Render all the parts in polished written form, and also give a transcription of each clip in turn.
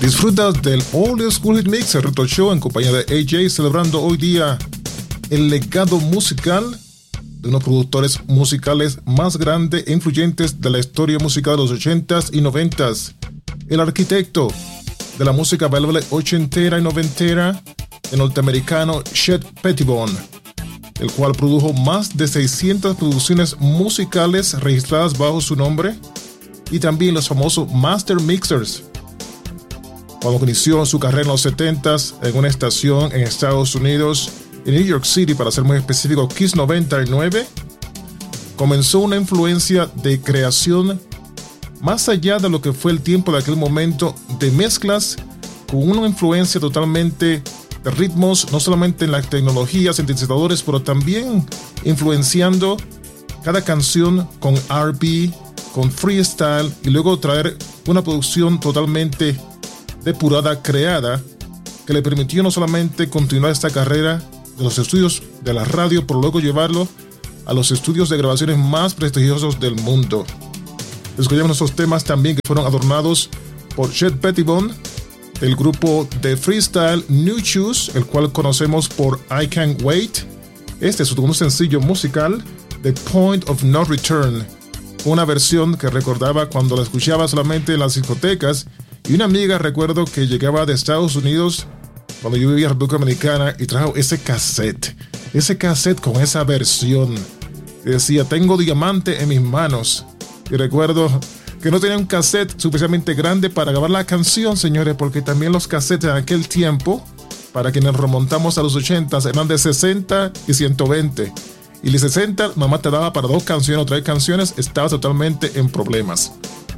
Disfrutas del Old School Hit Mix, el Retro Show en compañía de AJ, celebrando hoy día el legado musical de unos productores musicales más grandes e influyentes de la historia musical de los 80s y 90s. El arquitecto de la música bailable ochentera y noventera, el norteamericano Chet Pettibone, el cual produjo más de 600 producciones musicales registradas bajo su nombre y también los famosos Master Mixers. Cuando inició su carrera en los 70s en una estación en Estados Unidos, en New York City, para ser muy específico, Kiss 99, comenzó una influencia de creación más allá de lo que fue el tiempo de aquel momento, de mezclas con una influencia totalmente de ritmos, no solamente en las tecnologías, sintetizadores, pero también influenciando cada canción con R&B, con freestyle, y luego traer una producción totalmente depurada, creada, que le permitió no solamente continuar esta carrera de los estudios de la radio, pero luego llevarlo a los estudios de grabaciones más prestigiosos del mundo. Escuchamos nuestros temas también que fueron adornados por Chet Pettibone, el grupo de freestyle New Shoes, el cual conocemos por I Can't Wait. Este es su segundo sencillo musical, The Point of No Return, una versión que recordaba cuando la escuchaba solamente en las discotecas. Y una amiga, recuerdo que llegaba de Estados Unidos cuando yo vivía en República Dominicana y trajo ese cassette con esa versión. Y decía, tengo diamante en mis manos. Y recuerdo que no tenía un cassette suficientemente grande para grabar la canción, señores, porque también los cassettes en aquel tiempo, para quienes remontamos a los 80, eran de 60 y 120. Y de 60, mamá te daba para 2 canciones o 3 canciones, estabas totalmente en problemas.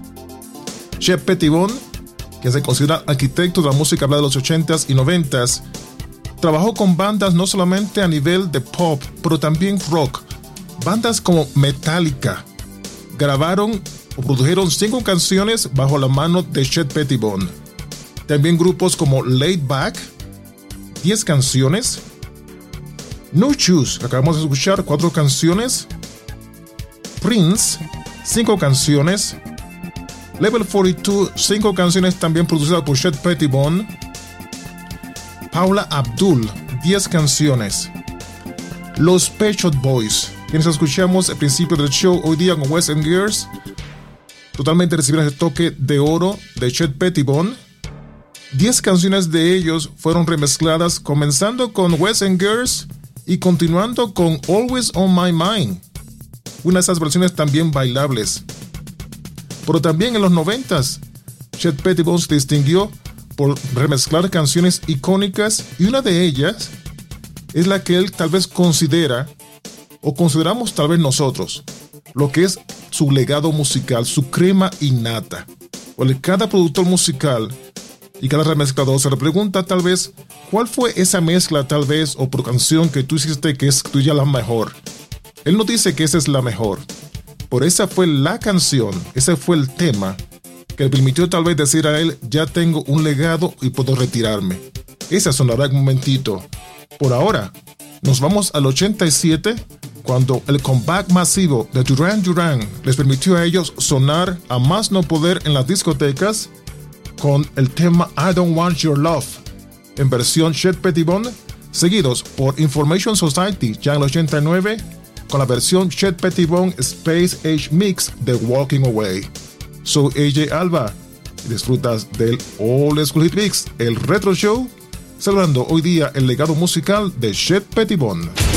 Chet Pettibone, que se considera arquitecto de la música hablada de los 80s y 90s, trabajó con bandas no solamente a nivel de pop, pero también rock. Bandas como Metallica grabaron o produjeron 5 canciones bajo la mano de Chet Pettibone. También grupos como Laid Back, 10 canciones. No Shoes, acabamos de escuchar, 4 canciones. Prince, 5 canciones. Level 42, 5 canciones también producidas por Chet Pettibone. Paula Abdul, 10 canciones. Los Pet Shop Boys, quienes escuchamos al principio del show hoy día con Wes and Girls, totalmente recibieron el toque de oro de Chet Pettibone. 10 canciones de ellos fueron remezcladas, comenzando con Wes and Girls y continuando con Always on My Mind, una de esas versiones también bailables. Pero también en los 90s, Chet Pettibone se distinguió por remezclar canciones icónicas, y una de ellas es la que él tal vez considera, o consideramos tal vez nosotros, lo que es su legado musical, su crema innata. Porque cada productor musical y cada remezclador se le pregunta tal vez, ¿cuál fue esa mezcla tal vez o por canción que tú hiciste que es tuya la mejor? Él no dice que esa es la mejor, pero esa fue la canción, ese fue el tema que le permitió tal vez decir a él, ya tengo un legado y puedo retirarme. Esa sonará un momentito. Por ahora, nos vamos al 87, cuando el comeback masivo de Duran Duran les permitió a ellos sonar a más no poder en las discotecas con el tema I Don't Want Your Love, en versión Chet Pettibone, seguidos por Information Society ya en el 89, con la versión Chet Pettibone Space Age Mix de Walking Away. Soy AJ Alba y disfrutas del Old School Hit Mix, el Retro Show, celebrando hoy día el legado musical de Chet Pettibone.